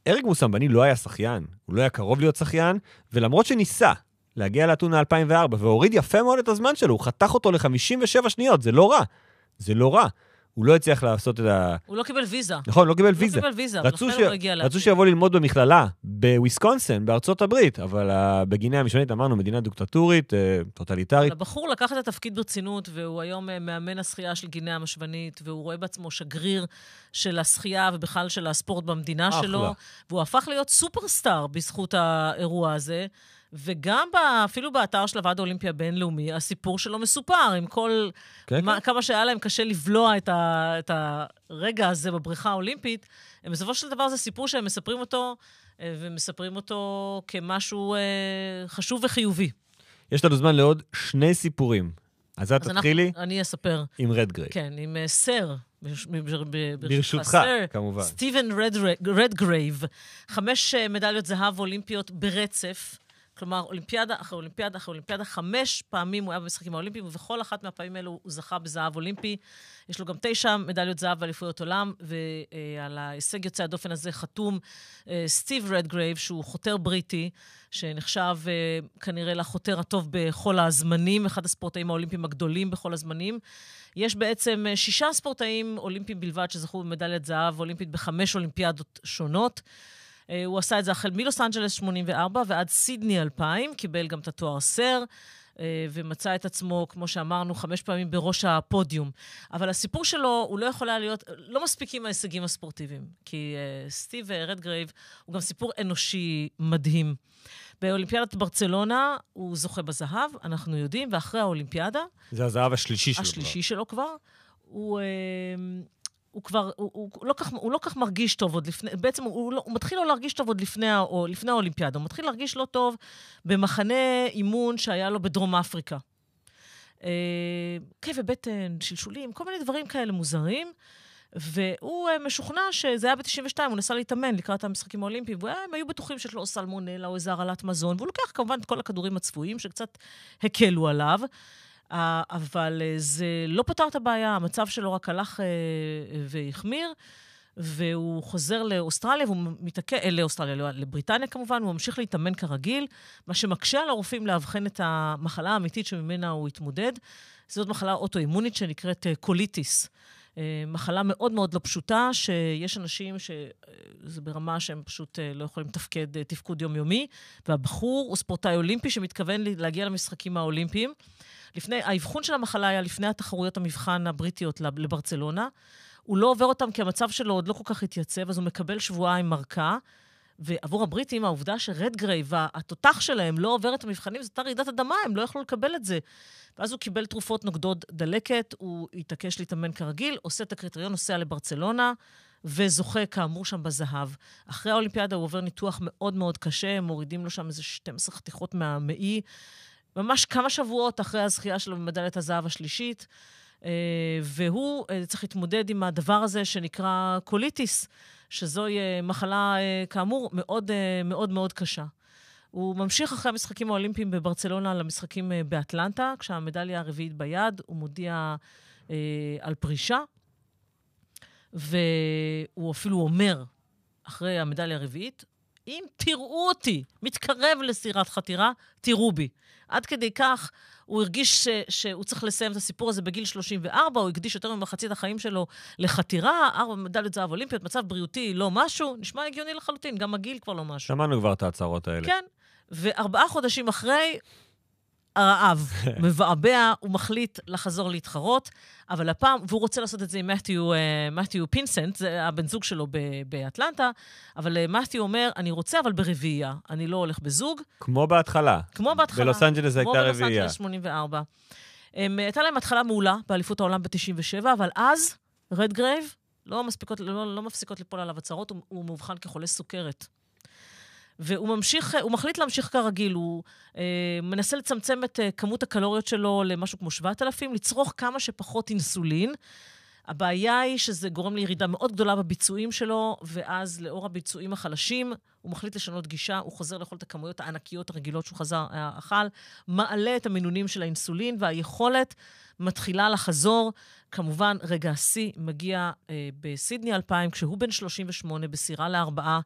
אריק מוסמבני לא היה שחיין, הוא לא היה קרוב להיות שחיין, ולמרות שניסה להגיע לאתונה 2004, והוריד יפה מאוד את הזמן שלו, הוא חתך אותו ל-57 שניות, זה לא רע, זה לא רע. הוא לא הצליח לעשות את הוא לא קיבל ויזה. נכון, לא קיבל ויזה. רצו שיבוא ללמוד במכללה, בוויסקונסין, בארצות הברית, אבל בגיני המשונית אמרנו, מדינה דוקטטורית, טוטליטרית. הבחור לקח את התפקיד ברצינות, והוא היום מאמן השחייה של גיני המשונית, והוא רואה בעצמו שגריר של השחייה, ובכלל של הספורט במדינה שלו, והוא הפך להיות סופרסטאר בזכות האירוע הזה, וגם אפילו באתר של הוועד האולימפי הבינלאומי, הסיפור שלו מסופר, עם כל... כמה שהיה להם קשה לבלוע את הרגע הזה בבריכה האולימפית, בסופו של דבר זה סיפור שהם מספרים אותו, ומספרים אותו כמשהו חשוב וחיובי. יש לנו זמן לעוד 2 סיפורים. אז את תתחילי? אני אספר. עם רדגרייב. כן, עם סר. ברשותך, כמובן. סטיבן רדגרייב. 5 מדליות זהב אולימפיות ברצף. כלומר, אולימפיאדה אחרי אולימפיאדה אחרי אולימפיאדה, 5 פעמים הוא היה במשחקים האולימפיים, ובכל אחת מהפעמים האלו הוא זכה בזהב אולימפי. יש לו גם 9 מדליות זהב ואליפויות עולם, ועל ההישג יוצא הדופן הזה חתום סטיב רדגרייב, שהוא חותר בריטי, שנחשב כנראה לחותר הטוב בכל הזמנים, אחד הספורטאים האולימפיים הגדולים בכל הזמנים. יש בעצם 6 ספורטאים אולימפיים בלבד שזכו במדליית זהב אולימפית ב5 אולימפיאדות שונות. הוא עשה את זה החל מלוס אנג'לס 84 ועד סידני 2000, קיבל גם את התואר סר, ומצא את עצמו, כמו שאמרנו, 5 פעמים בראש הפודיום. אבל הסיפור שלו, הוא לא יכול היה להיות, לא מספיקים ההישגים הספורטיביים, כי סטיב רדגרייב הוא גם סיפור אנושי מדהים. באולימפיאדת ברצלונה הוא זוכה בזהב, אנחנו יודעים, ואחרי האולימפיאדה... זה הזהב השלישי שלו. השלישי שלו כבר. הוא לא כך מרגיש טוב עוד לפני, בעצם הוא מתחיל לא להרגיש טוב עוד לפני האולימפיאדה, הוא מתחיל להרגיש לא טוב במחנה אימון שהיה לו בדרום אפריקה. כאבי בטן, שלשולים, כל מיני דברים כאלה מוזרים, והוא משוכנע שזה היה ב-92, הוא נסע להתאמן לקראת המשחקים האולימפיים, והם היו בטוחים שיש לו סלמונלה או איזה הרעלת מזון, והוא לוקח כמובן את כל הכדורים הצפויים שקצת הקלו עליו, אבל זה לא פתר את הבעיה, המצב שלו רק הלך והחמיר, והוא חוזר לאוסטרליה, והוא מתעקע, לבריטניה כמובן, הוא ממשיך להתאמן כרגיל, מה שמקשה על הרופאים להבחן את המחלה האמיתית שממנה הוא התמודד. זאת מחלה אוטואימונית שנקראת קוליטיס. מחלה מאוד מאוד לא פשוטה, שיש אנשים שזה ברמה שהם פשוט לא יכולים לתפקד תפקוד יומיומי, והבחור הוא ספורטאי אולימפי שמתכוון להגיע למשחקים האולימפיים. האבחון של המחלה היה לפני התחרויות המבחן הבריטיות לברצלונה. הוא לא עובר אותם כי המצב שלו עוד לא כל כך התייצב, אז הוא מקבל שבועיים מרקה, ועבור הבריטים העובדה שרדגרייב, התותח שלהם, לא עובר את המבחנים, זאת רעידת אדמה, הם לא יכלו לקבל את זה. ואז הוא קיבל תרופות נוגדות דלקת, הוא התעקש להתאמן כרגיל, עושה את הקריטריון, נוסע לברצלונה, וזוכה כאמור שם בזהב. אחרי האולימפיאדה הוא עובר ניתוח מאוד מאוד קשה, מורידים לו שם איזה 12 חתיכות מהמעי, ממש כמה שבועות אחרי הזכייה שלו במדליית הזהב השלישית, והוא צריך להתמודד עם הדבר הזה שנקרא קוליטיס, שזוהי מחלה כאמור מאוד מאוד מאוד קשה. הוא ממשיך אחרי המשחקים האולימפיים בברצלונה למשחקים באטלנטה, כשהמדליה הרביעית ביד, הוא מודיע על פרישה, והוא אפילו אומר, אחרי המדליה הרביעית, אם תראו אותי, מתקרב לסירת חתירה, תראו בי. עד כדי כך, הוא הרגיש שהוא צריך לסיים את הסיפור הזה בגיל 34, הוא הקדיש יותר ממחצית החיים שלו לחתירה, 4 מדליות זהב אולימפיות, מצב בריאותי לא משהו, נשמע הגיוני לחלוטין, גם הגיל כבר לא משהו. שמענו כבר את ההצהרות האלה. כן, ו4 חודשים אחרי, הרעב מבעבע, הוא מחליט לחזור להתחרות, אבל הפעם, והוא רוצה לעשות את זה עם מתיו פינסנט, זה הבן זוג שלו באטלנטה, אבל מתיו אומר, אני רוצה, אבל ברביעייה, אני לא הולך בזוג. כמו בהתחלה. בלוס אנג'לס הייתה רביעייה. כמו בלוס אנג'לס 84. הייתה להם התחלה מעולה באליפות העולם ב-97, אבל אז רדגרייב לא מפסיקות ליפול עליו הצהרות, הוא מאובחן כחולה סוכרת. והוא מחליט להמשיך כרגיל, הוא מנסה לצמצם את כמות הקלוריות שלו למשהו כמו 7,000, לצרוך כמה שפחות אינסולין. הבעיה היא שזה גורם לירידה מאוד גדולה בביצועים שלו, ואז לאור הביצועים החלשים, הוא מחליט לשנות גישה, הוא חוזר לאכול את הכמויות הענקיות הרגילות שהוא אכל, מעלה את המינונים של האינסולין, והיכולת מתחילה לחזור. כמובן, רגע השיא מגיע בסידני 2000, כשהוא בן 38, בסירה ל4,